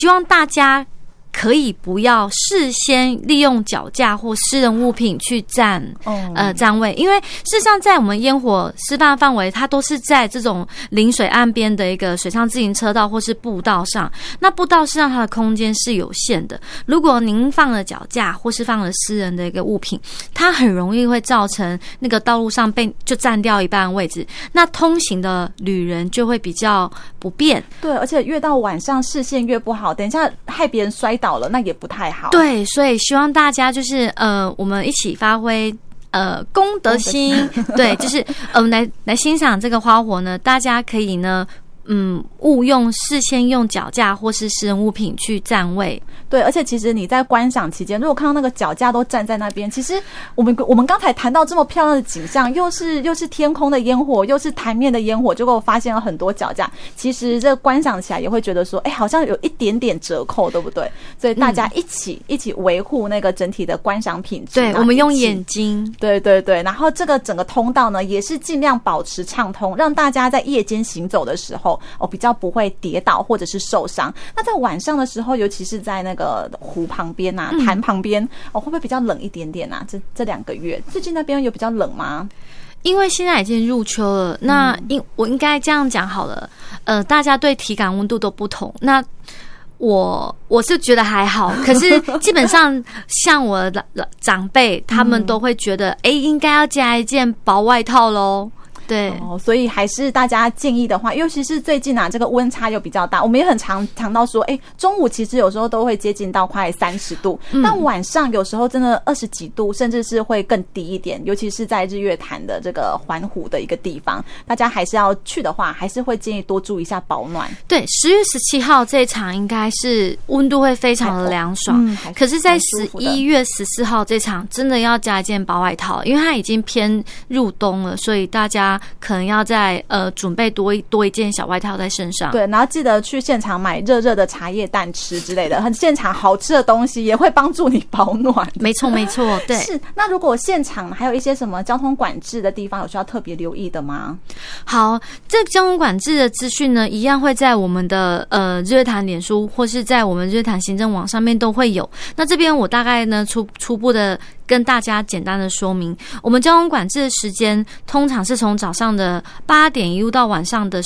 希望大家可以不要事先利用脚架或私人物品去占位，因为事实上在我们烟火示范范围，它都是在这种临水岸边的一个水上自行车道或是步道上。那步道事实上它的空间是有限的，如果您放了脚架或是放了私人的一个物品，它很容易会造成那个道路上就占掉一半的位置，那通行的旅人就会比较不便。 对，而且越到晚上视线越不好，等一下害别人摔倒了，那也不太好。 对，所以希望大家就是我们一起发挥公德心，对，就是来欣赏这个花火呢，大家可以呢勿事先用脚架或是私人物品去占位。 对，而且其实你在观赏期间，如果看到那个脚架都站在那边，其实我们刚才谈到这么漂亮的景象，又是天空的烟火，又是台面的烟火，结果我发现了很多脚架，其实这观赏起来也会觉得说，好像有一点点折扣，对不对？所以大家一起维护那个整体的观赏品质。 对，我们用眼睛。 对对对，然后这个整个通道呢，也是尽量保持畅通，让大家在夜间行走的时候比较不会跌倒或者是受伤。那在晚上的时候，尤其是在那个湖旁边啊、潭旁边会不会比较冷一点点啊？这2个月，最近那边有比较冷吗？ 因为现在已经入秋了，那我应该这样讲好了，大家对体感温度都不同。那我是觉得还好，可是基本上像我的长辈，他们都会觉得，应该要加一件薄外套咯。对所以还是大家建议的话，尤其是最近这个温差又比较大，我们也很常到说，中午其实有时候都会接近到快30度，但晚上有时候真的20几度，甚至是会更低一点，尤其是在日月潭的这个环湖的一个地方，大家还是要去的话，还是会建议多注意一下保暖。 对，10月17号这一场应该是温度会非常的凉爽，可是在11月14号这场真的要加一件薄外套，因为它已经偏入冬了，所以大家可能要再准备多一件小外套在身上。 对，然后记得去现场买热热的茶叶蛋吃之类的，现场好吃的东西也会帮助你保暖。 没错没错，对。 是，那如果现场还有一些什么交通管制的地方，有需要特别留意的吗？ 好，这交通管制的资讯呢，一样会在我们的日月潭脸书或是在我们日月潭行政网上面都会有。那这边我大概呢初步的跟大家简单的说明，我们交通管制的时间通常是从早上的8点一路到晚上的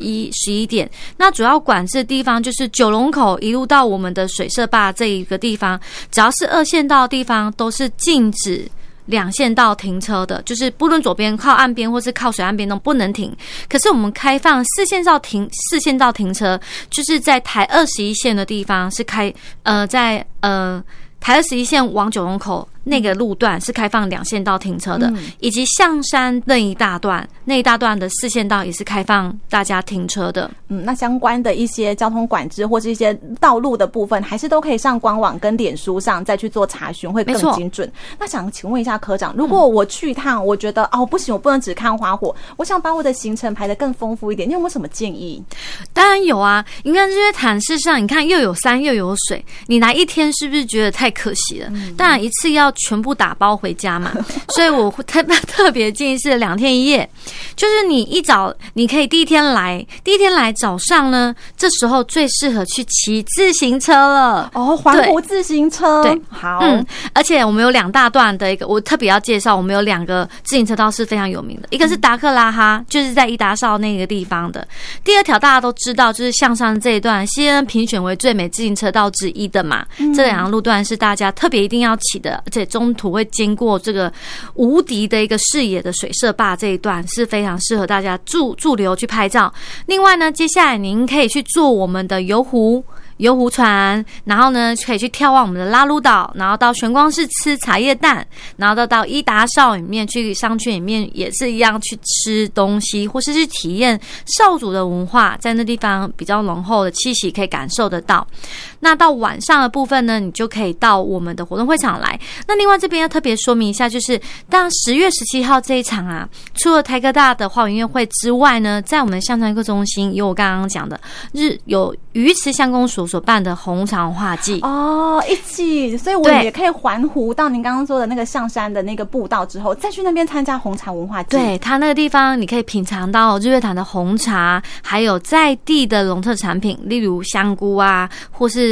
11点。那主要管制的地方就是九龙口一路到我们的水社坝这一个地方，只要是2线道的地方都是禁止2线道停车的，就是不论左边靠岸边或是靠水岸边都不能停。可是我们开放4线道停车，就是在台21线的地方是在台21线往九龙口那个路段是开放2线道停车的，以及象山那一大段的4线道也是开放大家停车的。 那相关的一些交通管制或是一些道路的部分，还是都可以上官网跟脸书上再去做查询，会更精准。那想请问一下科长，如果我去一趟，我觉得不行，我不能只看花火，我想把我的行程排得更丰富一点，你有没有什么建议？ 当然有啊，你看日月潭事实上，你看又有山又有水，你来一天是不是觉得太可惜了？当然一次要全部打包回家嘛，所以我特别建议是2天1夜，就是你可以第一天来早上呢，这时候最适合去骑自行车了。 环湖自行车。 对， 好。 而且我们有2大段的一个，我特别要介绍，我们有2个自行车道是非常有名的，一个是达克拉哈，就是在伊达邵那个地方的。第2条大家都知道，就是象山这一段，现在评选为最美自行车道之一的嘛。这2个路段是大家特别一定要骑的，而且中途会经过这个无敌的一个视野的水社坝，这一段是非常适合大家驻留去拍照。另外呢，接下来您可以去坐我们的游湖船，然后呢可以去眺望我们的拉鲁岛，然后到玄光市吃茶叶蛋，然后到伊达邵里面去商圈里面也是一样去吃东西，或是去体验邵族的文化，在那地方比较浓厚的气息可以感受得到。那到晚上的部分呢，你就可以到我们的活动会场来。那另外这边要特别说明一下，就是当10月17号这一场啊，除了台科大的花火音乐会之外呢，在我们象山课中心有我刚刚讲的有鱼池乡公所办的红茶文化季一起，所以我们也可以环湖到您刚刚说的那个象山的那个步道之后，再去那边参加红茶文化季。 对，它那个地方你可以品尝到日月潭的红茶，还有在地的农特产品，例如香菇啊，或是